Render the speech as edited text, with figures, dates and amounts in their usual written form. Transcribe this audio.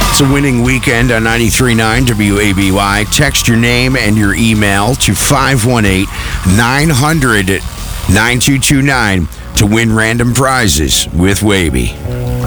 It's a winning weekend on 93.9 WABY. Text your name and your email to 518-900-9229 to win random prizes with Waby.